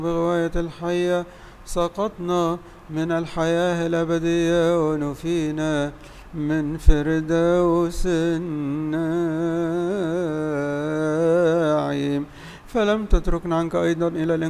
بغواية الحية سقطنا من الحياة الأبدية ونفينا من فردوس النعيم، فلم تتركنا عنك أيضا إلى